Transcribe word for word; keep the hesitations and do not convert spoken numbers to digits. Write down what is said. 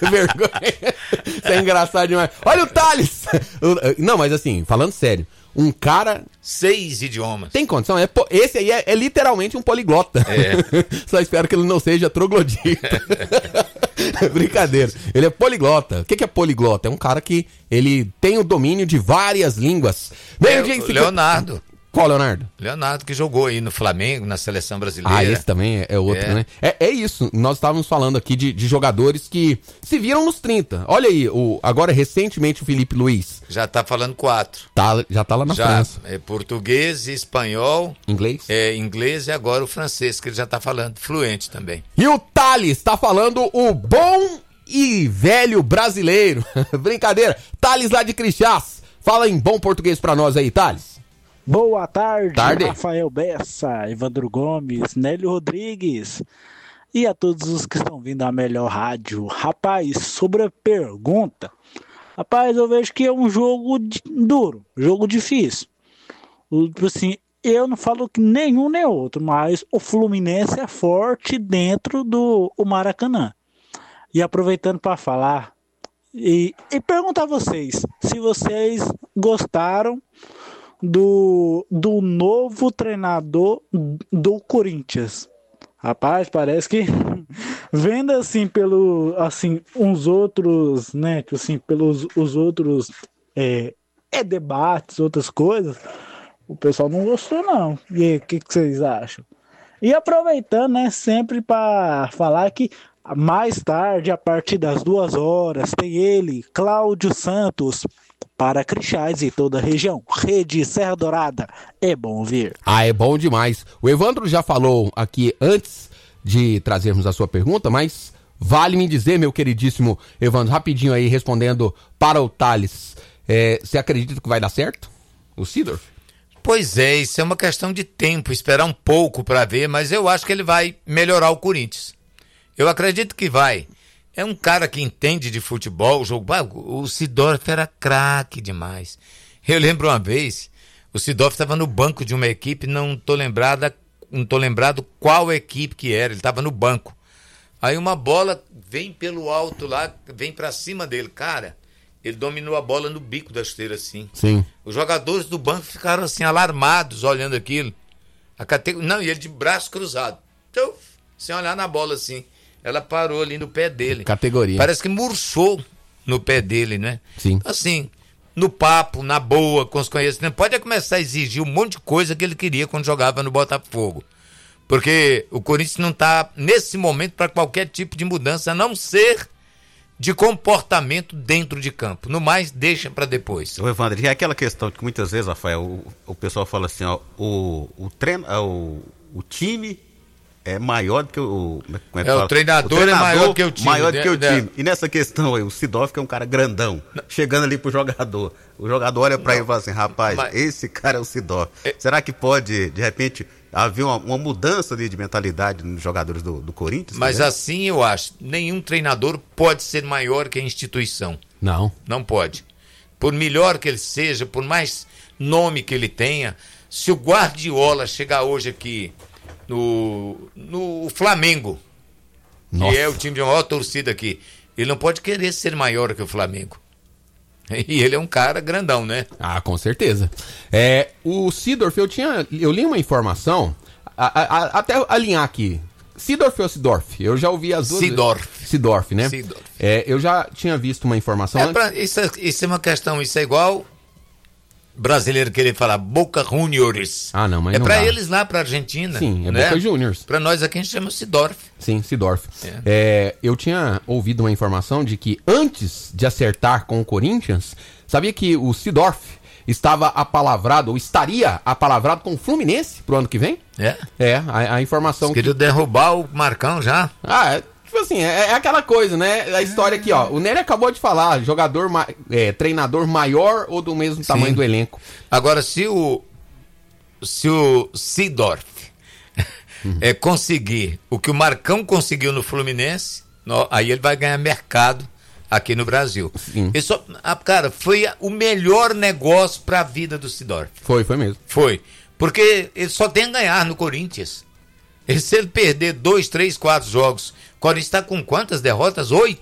vergonha. Isso é engraçado demais. Olha o Thales! Não, mas assim, falando sério, um cara... Seis idiomas. Tem condição? É, esse aí é, é literalmente um poliglota. É. Só espero que ele não seja troglodita. Brincadeira. Ele é poliglota. O que, que é poliglota? É um cara que ele tem o domínio de várias línguas. É, o Leonardo. Qual, Leonardo? Leonardo, que jogou aí no Flamengo, na seleção brasileira. Ah, esse também é, é outro, é. né? É, é isso. Nós estávamos falando aqui de, de jogadores que se viram nos trinta. Olha aí, o, agora recentemente o Felipe Luiz. Já tá falando quatro. Tá, já tá lá na já, França. É português, espanhol. Inglês? É inglês e agora o francês, que ele já tá falando fluente também. E o Thales tá falando o bom e velho brasileiro. Brincadeira. Thales lá de Crixás. Fala em bom português pra nós aí, Thales. Boa tarde, tarde, Rafael Bessa, Evandro Gomes, Nélio Rodrigues e a todos os que estão vindo à melhor rádio. Rapaz, sobre a pergunta, rapaz, eu vejo que é um jogo duro, jogo difícil. Assim, eu não falo que nenhum nem outro, mas o Fluminense é forte dentro do o Maracanã. E aproveitando para falar e, e perguntar a vocês se vocês gostaram Do, do novo treinador do Corinthians. Rapaz, parece que vendo assim pelo assim uns outros, né, assim pelos os outros é, é debates, outras coisas, o pessoal não gostou não. E aí, o que, que vocês acham? E aproveitando, né, sempre para falar que mais tarde, a partir das duas horas, tem ele, Cláudio Santos, para Crixás e toda a região. Rede Serra Dourada. É bom ouvir. Ah, é bom demais. O Evandro já falou aqui antes de trazermos a sua pergunta, mas vale me dizer, meu queridíssimo Evandro, rapidinho aí, respondendo para o Thales. É, você acredita que vai dar certo? O Seedorf? Pois é, isso é uma questão de tempo, esperar um pouco para ver, mas eu acho que ele vai melhorar o Corinthians. Eu acredito que vai. É um cara que entende de futebol, o jogo. O Seedorf era craque demais. Eu lembro uma vez, o Seedorf estava no banco de uma equipe, não tô lembrada, não tô lembrado qual equipe que era, ele estava no banco. Aí uma bola vem pelo alto lá, vem para cima dele, cara. Ele dominou a bola no bico da chuteira assim. Sim. Os jogadores do banco ficaram assim alarmados olhando aquilo. A cate... Não, e ele de braço cruzado. Então, sem olhar na bola assim. Ela parou ali no pé dele. Categoria. Parece que murchou no pé dele, né? Sim. Assim, no papo, na boa, com os conhecimentos. Pode começar a exigir um monte de coisa que ele queria quando jogava no Botafogo. Porque o Corinthians não está, nesse momento, para qualquer tipo de mudança, a não ser de comportamento dentro de campo. No mais, deixa para depois. O Evandro, é aquela questão que muitas vezes, Rafael, o, o pessoal fala assim, ó, o, o, treino, o, o time... é maior do que o... Como é que é, fala? O treinador, o treinador é maior que o time. Maior do que o né? time. E nessa questão aí, o Seedorf, que é um cara grandão, não. chegando ali pro jogador. O jogador olha pra não. ele e fala assim, rapaz, Mas... esse cara é o Seedorf. É... Será que pode, de repente, haver uma, uma mudança de, de mentalidade nos jogadores do, do Corinthians? Mas né? assim eu acho, nenhum treinador pode ser maior que a instituição. Não. Não pode. Por melhor que ele seja, por mais nome que ele tenha, se o Guardiola chegar hoje aqui no, no Flamengo, Nossa. que é o time de maior torcida aqui, ele não pode querer ser maior que o Flamengo. E ele é um cara grandão, né? Ah, com certeza. É, o Seedorf, eu tinha, eu li uma informação, a, a, a, até alinhar aqui. Seedorf ou Seedorf? Eu já ouvi as duas. Seedorf. Seedorf, né? Seedorf. É, eu já tinha visto uma informação. É pra, isso, é, isso é uma questão, isso é igual brasileiro querer falar Boca Juniors. Ah, não, mas é não pra dá. eles lá pra Argentina. Sim, é né? Boca Juniors. Pra nós aqui a gente chama Seedorf. Sim, Seedorf. É. É, eu tinha ouvido uma informação de que antes de acertar com o Corinthians, sabia que o Seedorf estava apalavrado, ou estaria apalavrado com o Fluminense pro ano que vem? É? É, a, a informação... Você queria que... derrubar o Marcão já? Ah, é, tipo assim, é, é aquela coisa, né? A história aqui, ó. O Nery acabou de falar, jogador, ma... é, treinador maior ou do mesmo tamanho Sim. do elenco. Agora, se o se o Seedorf uhum. é, conseguir o que o Marcão conseguiu no Fluminense, no, aí ele vai ganhar mercado aqui no Brasil. Ele só, ah, cara, foi o melhor negócio para a vida do Seedorf. Foi, foi mesmo. Foi. Porque ele só tem a ganhar no Corinthians. E se ele perder dois, três, quatro jogos, o Corinthians está com quantas derrotas? Oito?